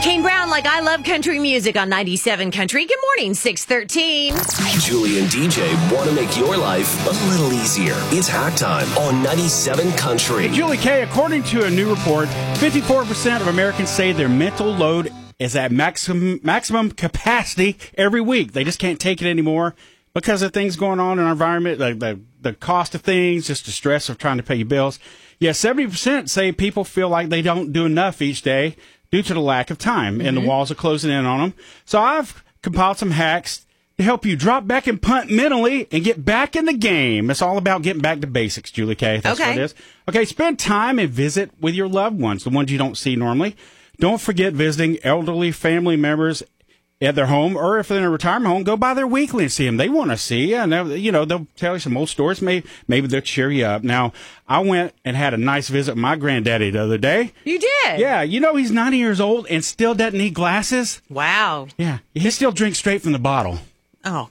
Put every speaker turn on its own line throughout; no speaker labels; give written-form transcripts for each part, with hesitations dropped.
Kane Brown, like I love country music on 97 Country. Good morning, 613.
Julie and DJ want to make your life a little easier. It's Hack Time on 97 Country.
Hey, Julie K., according to a new report, 54% of Americans say their mental load is at maximum capacity every week. They just can't take it anymore because of things going on in our environment, like the cost of things, just the stress of trying to pay your bills. Yeah, 70% say people feel like they don't do enough each day due to the lack of time, and the walls are closing in on them. So I've compiled some hacks to help you drop back and punt mentally and get back in the game. It's all about getting back to basics, Julie K. That's what it is. Okay, spend time and visit with your loved ones, the ones you don't see normally. Don't forget visiting elderly family members at their home, or if they're in a retirement home, go by there weekly and see them. They want to see you, and they'll tell you some old stories. Maybe they'll cheer you up. Now, I went and had a nice visit with my granddaddy the other day.
You did?
Yeah. He's 90 years old and still doesn't need glasses.
Wow.
Yeah. He still drinks straight from the bottle.
Oh,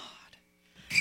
God.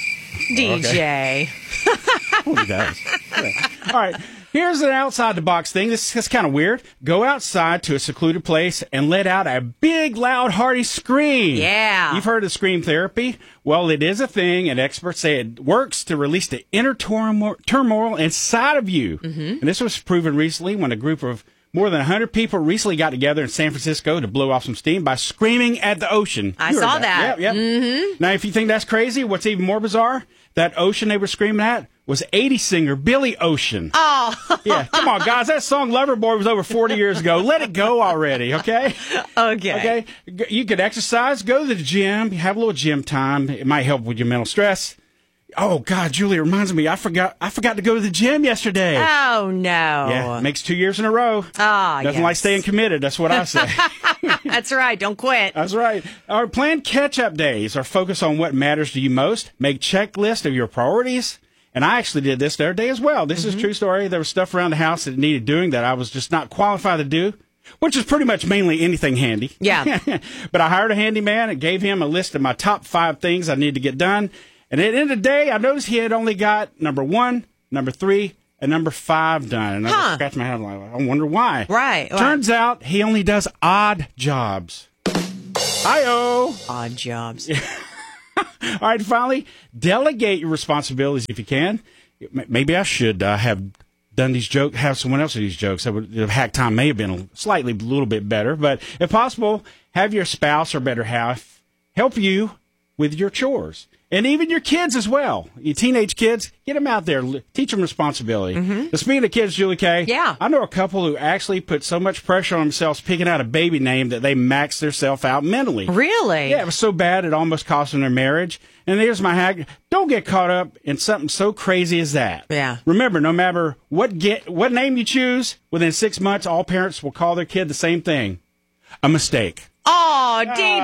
DJ.
Oh, he does. All right. Here's an outside-the-box thing. This is kind of weird. Go outside to a secluded place and let out a big, loud, hearty scream.
Yeah.
You've heard of scream therapy? Well, it is a thing, and experts say it works to release the inner turmoil inside of you. Mm-hmm. And this was proven recently when a group of more than 100 people recently got together in San Francisco to blow off some steam by screaming at the ocean.
I saw that.
Yep. Mm-hmm. Now, if you think that's crazy, what's even more bizarre, that ocean they were screaming at was 80s singer Billy Ocean.
Oh.
Yeah, come on, guys. That song Loverboy was over 40 years ago. Let it go already, okay?
Okay.
You could exercise, go to the gym, have a little gym time. It might help with your mental stress. Oh, God, Julie, it reminds me, I forgot to go to the gym yesterday.
Oh, no.
Yeah, makes 2 years in a row. Nothing like staying committed. That's what I say.
That's right. Don't quit.
That's right. Our planned catch-up days are focused on what matters to you most. Make checklist of your priorities. And I actually did this the other day as well. This is a true story. There was stuff around the house that needed doing that I was just not qualified to do, which is pretty much mainly anything handy.
Yeah.
But I hired a handyman and gave him a list of my top 5 things I need to get done. And at the end of the day, I noticed he had only got number 1, number 3, and number 5 done. And I scratched my head like, I wonder why.
Right.
Turns out he only does odd jobs. Hi-oh.
Odd jobs.
All right, finally, delegate your responsibilities if you can. Maybe I should have done these jokes, have someone else do these jokes. The hack time may have been a little bit better. But if possible, have your spouse or better half help you with your chores. And even your kids as well. Your teenage kids, get them out there. Teach them responsibility. Mm-hmm. Speaking of kids, Julie K., I know a couple who actually put so much pressure on themselves picking out a baby name that they maxed themselves out mentally.
Really?
Yeah, it was so bad it almost cost them their marriage. And here's my hack. Don't get caught up in something so crazy as that.
Yeah.
Remember, no matter what name you choose, within 6 months, all parents will call their kid the same thing. A mistake.
Oh,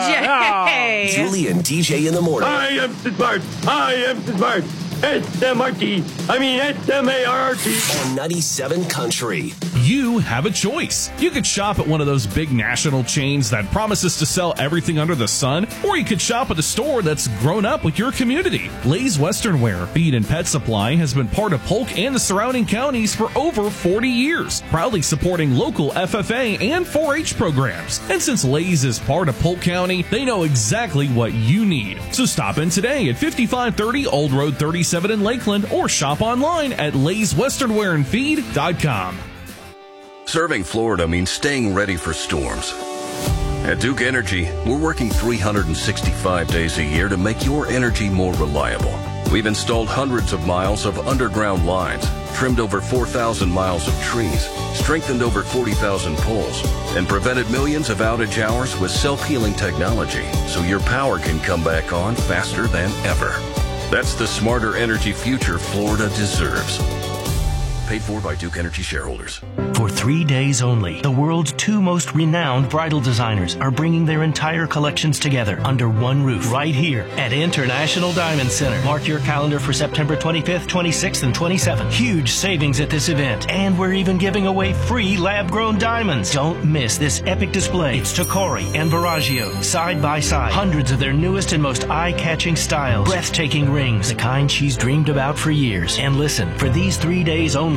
DJ!
Julie and DJ in the morning.
I am smart. I am smart. S-M-R-T. I mean S-M-A-R-R-T.
On 97 Country.
You have a choice. You could shop at one of those big national chains that promises to sell everything under the sun, or you could shop at a store that's grown up with your community. Lay's Western Wear Feed and Pet Supply has been part of Polk and the surrounding counties for over 40 years, proudly supporting local FFA and 4-H programs. And since Lay's is part of Polk County, they know exactly what you need. So stop in today at 5530 Old Road 37 in Lakeland, or shop online at layswesternwearandfeed.com.
Serving Florida means staying ready for storms. At Duke Energy, we're working 365 days a year to make your energy more reliable. We've installed hundreds of miles of underground lines, trimmed over 4,000 miles of trees, strengthened over 40,000 poles, and prevented millions of outage hours with self-healing technology so your power can come back on faster than ever. That's the smarter energy future Florida deserves. Paid for by Duke Energy shareholders.
For 3 days only, the world's 2 most renowned bridal designers are bringing their entire collections together under one roof right here at International Diamond Center. Mark your calendar for September 25th, 26th, and 27th. Huge savings at this event, and we're even giving away free lab-grown diamonds. Don't miss this epic display. It's Tacori and Veragio, side by side. Hundreds of their newest and most eye-catching styles. Breathtaking rings, the kind she's dreamed about for years. And listen, for these 3 days only,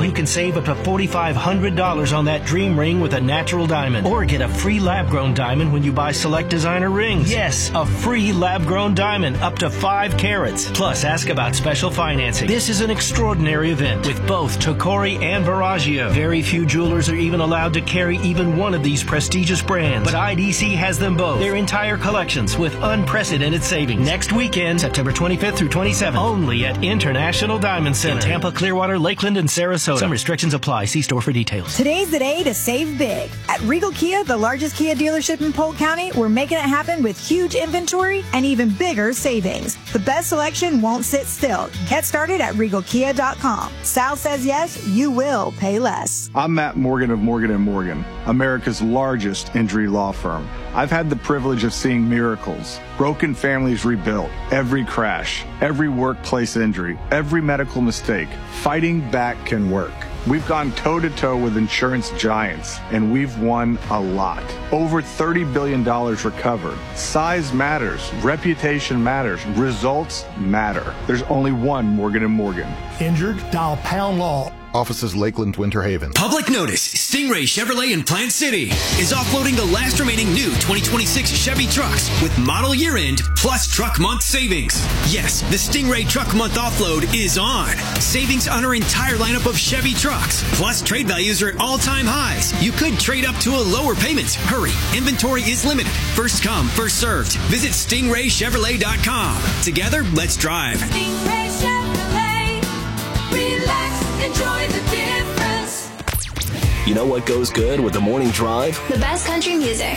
You can save up to $4,500 on that dream ring with a natural diamond. Or get a free lab-grown diamond when you buy select designer rings. Yes, a free lab-grown diamond up to 5 carats. Plus, ask about special financing. This is an extraordinary event with both Tocori and Verragio. Very few jewelers are even allowed to carry even one of these prestigious brands. But IDC has them both. Their entire collections with unprecedented savings. Next weekend, September 25th through 27th. Only at International Diamond Center. In Tampa, Clearwater, Lakeland, and Sarasota. Some restrictions apply. See store for details.
Today's the day to save big. At Regal Kia, the largest Kia dealership in Polk County, we're making it happen with huge inventory and even bigger savings. The best selection won't sit still. Get started at RegalKia.com. Sal says yes, you will pay less.
I'm Matt Morgan of Morgan & Morgan, America's largest injury law firm. I've had the privilege of seeing miracles, broken families rebuilt, every crash, every workplace injury, every medical mistake. Fighting back can work. We've gone toe-to-toe with insurance giants, and we've won a lot. Over $30 billion recovered. Size matters. Reputation matters. Results matter. There's only one Morgan & Morgan.
Injured? Dial Pound Law.
Offices Lakeland, Winter Haven.
Public notice. Stingray Chevrolet in Plant City is offloading the last remaining new 2026 Chevy trucks with model year end plus truck month savings. Yes, the Stingray truck month offload is on. Savings on our entire lineup of Chevy trucks. Plus trade values are at all-time highs. You could trade up to a lower payment. Hurry. Inventory is limited. First come, first served. Visit StingrayChevrolet.com. Together, let's drive.
Stingray Chevrolet. Relax. Enjoy the difference.
You know what goes good with the morning drive?
The best country music.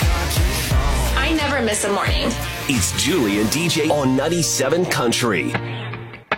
I never miss a morning.
It's Julie and DJ on 97 Country.